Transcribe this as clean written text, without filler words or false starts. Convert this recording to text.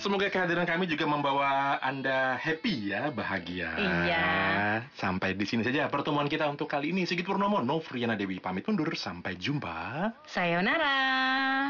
Semoga kehadiran kami juga membawa Anda happy ya, bahagia. Iya. Sampai di sini saja pertemuan kita untuk kali ini. Sigit Purnomo, Novriana Dewi pamit undur. Sampai jumpa. Sayonara.